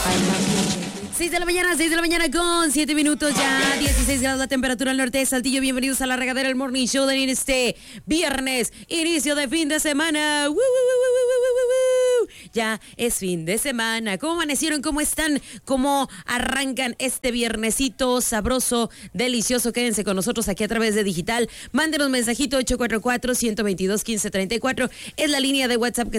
6 de la mañana con 7 minutos ya, 16 grados la temperatura al norte de Saltillo. Bienvenidos a la Regadera, el Morning Show de este viernes, inicio de fin de semana. Ya es fin de semana. ¿Cómo amanecieron? ¿Cómo están? ¿Cómo arrancan este viernesito sabroso, delicioso? Quédense con nosotros aquí a través de Digital. Mándenos mensajito 844-122-1534. Es la línea de WhatsApp que